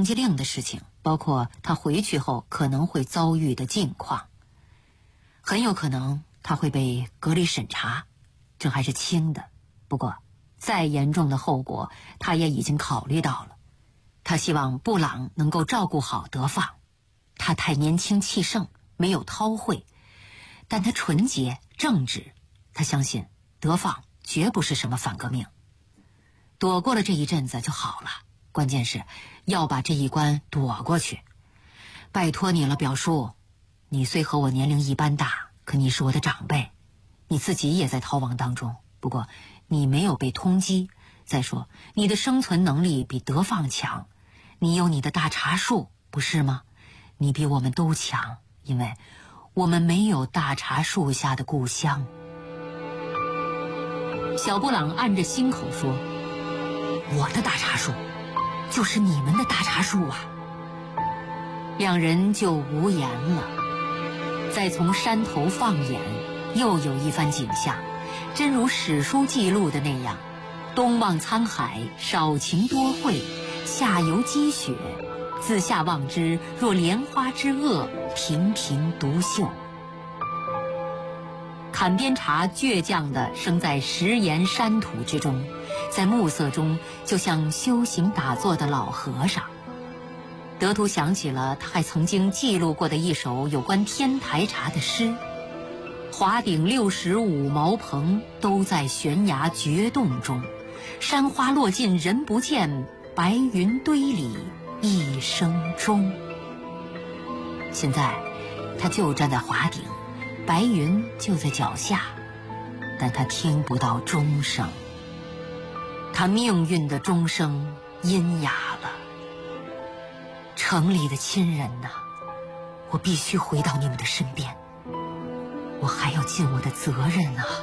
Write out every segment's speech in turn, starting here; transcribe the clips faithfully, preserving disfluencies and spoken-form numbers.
通缉令的事情，包括他回去后可能会遭遇的境况。很有可能他会被隔离审查，这还是轻的。不过再严重的后果他也已经考虑到了。他希望布朗能够照顾好德放，他太年轻气盛，没有韬晦，但他纯洁正直，他相信德放绝不是什么反革命。躲过了这一阵子就好了，关键是要把这一关躲过去。拜托你了，表叔，你虽和我年龄一般大，可你是我的长辈，你自己也在逃亡当中，不过你没有被通缉。再说你的生存能力比德放强，你有你的大茶树，不是吗？你比我们都强，因为我们没有大茶树下的故乡。小布朗按着心口说，我的大茶树就是你们的大茶树啊。两人就无言了。再从山头放眼，又有一番景象，真如史书记录的那样，东望沧海，少情多慧，下游积雪，自下望之，若莲花之萼，频频独秀。坎边茶倔强地生在石岩山土之中，在暮色中就像修行打坐的老和尚。德图想起了他还曾经记录过的一首有关天台茶的诗：华顶六十五茅棚，都在悬崖绝洞中，山花落尽人不见，白云堆里一声钟。现在他就站在华顶，白云就在脚下，但他听不到钟声，他命运的钟声阴哑了。城里的亲人呐，我必须回到你们的身边，我还要尽我的责任啊。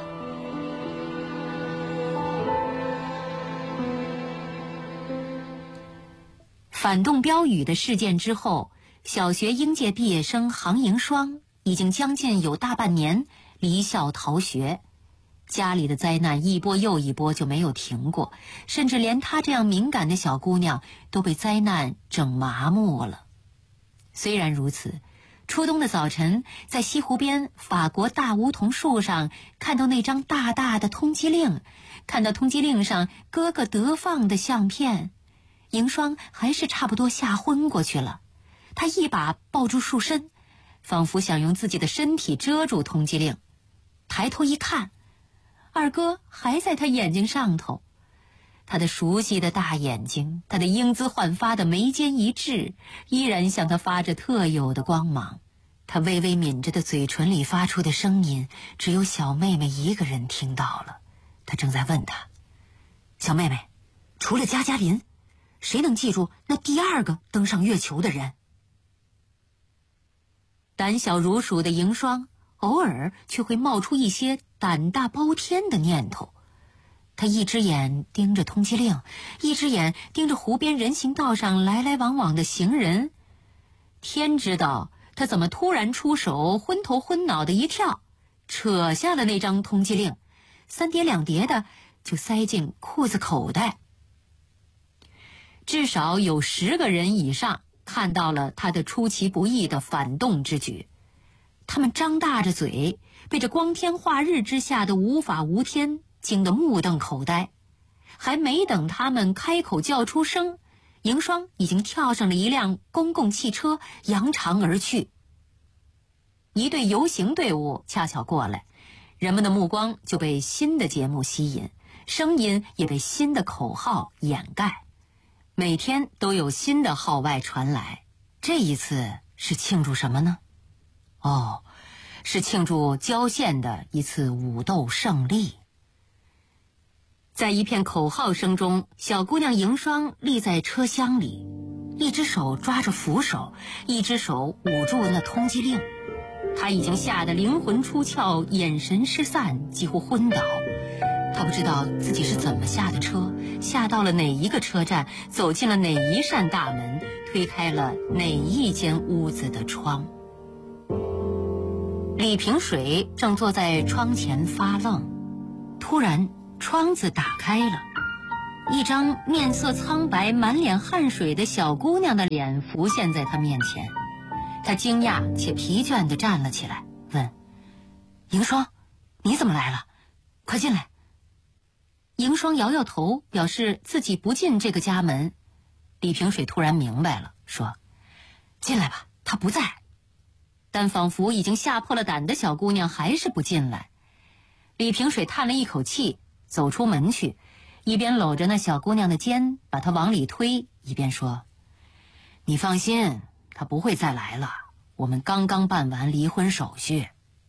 反动标语的事件之后，小学应届毕业生杭迎双已经将近有大半年离校逃学，家里的灾难一波又一波就没有停过，甚至连她这样敏感的小姑娘都被灾难整麻木了。虽然如此，初冬的早晨，在西湖边法国大梧桐树上看到那张大大的通缉令，看到通缉令上哥哥德放的相片，迎双还是差不多吓昏过去了。她一把抱住树身，仿佛想用自己的身体遮住通缉令。抬头一看，二哥还在他眼睛上头，他的熟悉的大眼睛，他的英姿焕发的眉间一致，依然向他发着特有的光芒。他微微抿着的嘴唇里发出的声音，只有小妹妹一个人听到了。他正在问他，小妹妹，除了加加林，谁能记住那第二个登上月球的人？胆小如鼠的迎双偶尔却会冒出一些胆大包天的念头。他一只眼盯着通缉令，一只眼盯着湖边人行道上来来往往的行人。天知道他怎么突然出手，昏头昏脑的一跳，扯下了那张通缉令，三叠两叠的就塞进裤子口袋。至少有十个人以上看到了他的出其不意的反动之举，他们张大着嘴，被这光天化日之下的无法无天惊得目瞪口呆。还没等他们开口叫出声，迎双已经跳上了一辆公共汽车，扬长而去。一队游行队伍恰巧过来，人们的目光就被新的节目吸引，声音也被新的口号掩盖。每天都有新的号外传来，这一次是庆祝什么呢？哦，是庆祝郊县的一次武斗胜利。在一片口号声中，小姑娘迎双立在车厢里，一只手抓着扶手，一只手捂住那通缉令。她已经吓得灵魂出窍，眼神失散，几乎昏倒。她不知道自己是怎么下的车，下到了哪一个车站，走进了哪一扇大门，推开了哪一间屋子的窗。李平水正坐在窗前发愣，突然窗子打开了， 一张面色苍白、满脸汗水的小姑娘的脸浮现在他面前。他惊讶且疲倦地站了起来，问：“迎霜，你怎么来了？快进来。”迎霜摇摇头，表示自己不进这个家门。李平水突然明白了，说：“进来吧，他不在。”但仿佛已经吓破了胆的小姑娘还是不进来。李平水叹了一口气，走出门去，一边搂着那小姑娘的肩，把她往里推，一边说：“你放心，他不会再来了，我们刚刚办完离婚手续。”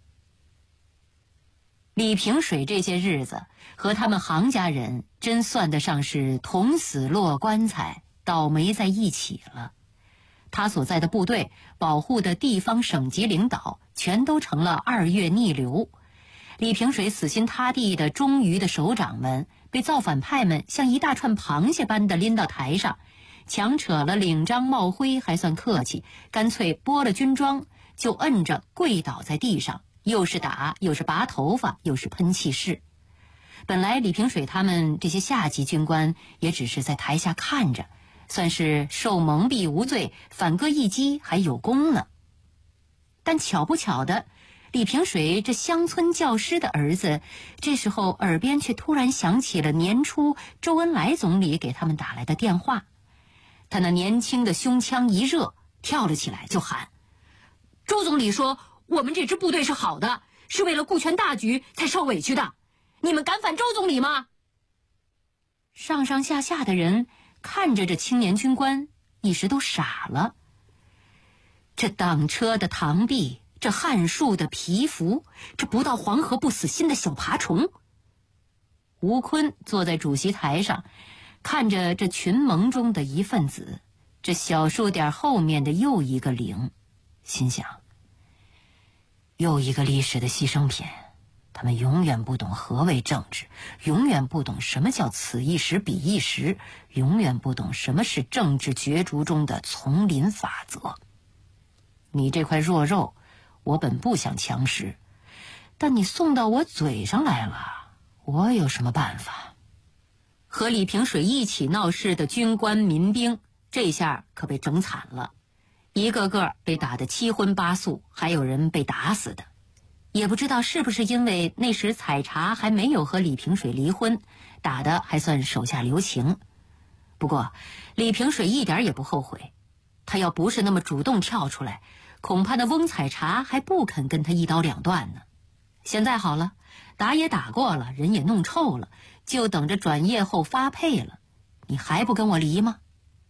李平水这些日子和他们杭家人真算得上是同死落棺材，倒霉在一起了。他所在的部队保护的地方省级领导全都成了二月逆流。李平水死心塌地的忠于的首长们被造反派们像一大串螃蟹般的拎到台上，强扯了领章帽徽还算客气，干脆剥了军装就摁着跪倒在地上，又是打又是拔头发又是喷气式。本来李平水他们这些下级军官也只是在台下看着，算是受蒙蔽无罪，反戈一击还有功呢。但巧不巧的，李平水这乡村教师的儿子这时候耳边却突然响起了年初周恩来总理给他们打来的电话。他那年轻的胸腔一热，跳了起来就喊：“周总理说我们这支部队是好的，是为了顾全大局才受委屈的，你们敢反周总理吗？”上上下下的人看着这青年军官，一时都傻了。这挡车的螳臂，这撼树的蚍蜉，这不到黄河不死心的小爬虫。吴坤坐在主席台上，看着这群盟中的一份子，这小数点后面的又一个零，心想：又一个历史的牺牲品。他们永远不懂何为政治，永远不懂什么叫此一时彼一时，永远不懂什么是政治角逐中的丛林法则。你这块弱肉，我本不想强食，但你送到我嘴上来了，我有什么办法？和李平水一起闹事的军官民兵，这下可被整惨了，一个个被打得七荤八素，还有人被打死的。也不知道是不是因为那时采茶还没有和李平水离婚，打得还算手下留情。不过李平水一点也不后悔，他要不是那么主动跳出来，恐怕那翁采茶还不肯跟他一刀两断呢。现在好了，打也打过了，人也弄臭了，就等着转业后发配了，你还不跟我离吗？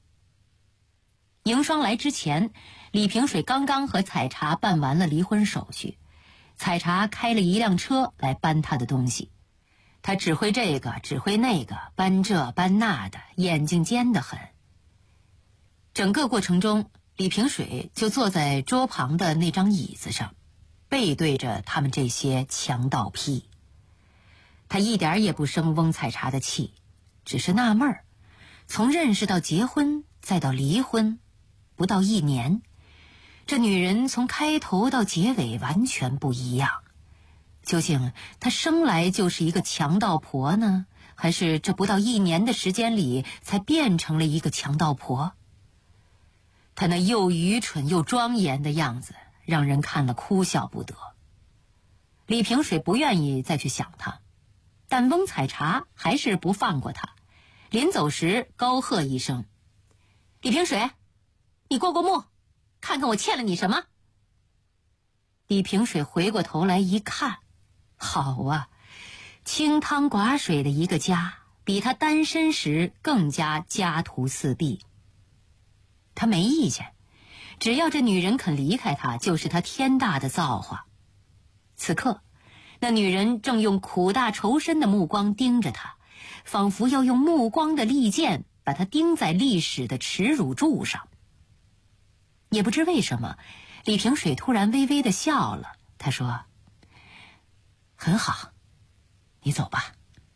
迎霜来之前，李平水刚刚和采茶办完了离婚手续，采茶开了一辆车来搬他的东西，他指挥这个指挥那个，搬这搬那的，眼睛尖得很。整个过程中，李平水就坐在桌旁的那张椅子上，背对着他们这些强盗癖。他一点也不生翁采茶的气，只是纳闷儿，从认识到结婚再到离婚，不到一年，这女人从开头到结尾完全不一样。究竟她生来就是一个强盗婆呢，还是这不到一年的时间里才变成了一个强盗婆？她那又愚蠢又庄严的样子，让人看了哭笑不得。李平水不愿意再去想她，但翁采茶还是不放过她。临走时高喝一声：“李平水，你过过目，看看我欠了你什么。”李平水回过头来一看，好啊，清汤寡水的一个家，比他单身时更加家徒四壁。他没意见，只要这女人肯离开他，就是他天大的造化。此刻那女人正用苦大仇深的目光盯着他，仿佛要用目光的利剑把他钉在历史的耻辱柱上。也不知为什么，李平水突然微微的笑了。他说：“很好，你走吧。”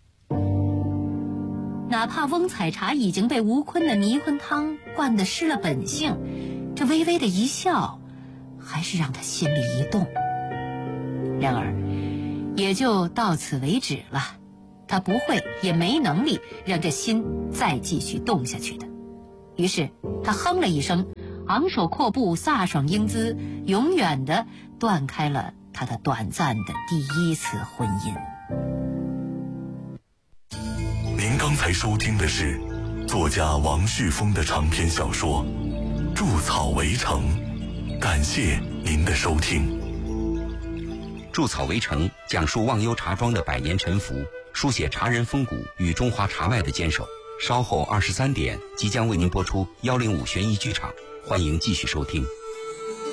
哪怕翁采茶已经被吴坤的迷魂汤灌得失了本性，这微微的一笑还是让他心里一动。然而也就到此为止了。 他不会也没能力让这心再继续动下去的。于是他哼了一声，昂首阔步，飒爽英姿，永远地断开了他的短暂的第一次婚姻。 您刚才收听的是作家王旭峰的长篇小说《筑草围城》，感谢您的收听。 筑草围城讲述忘忧茶庄的百年沉浮，书写茶人风骨与中华茶脉的坚守。稍后二十三点即将为您播出幺零五悬疑剧场，欢迎继续收听。